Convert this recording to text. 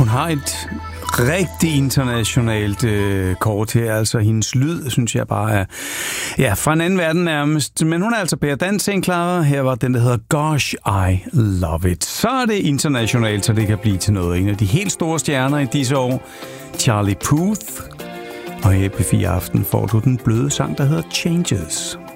Hun har et rigtig internationalt kort her. Altså hendes lyd, synes jeg bare er fra en anden verden nærmest. Men hun er altså Per Dancing, Clara. Her var den, der hedder Gosh, I Love It. Så er det internationalt, så det kan blive til noget. En af de helt store stjerner i disse år, Charlie Puth. Og her på 4 aften får du den bløde sang, der hedder Changes.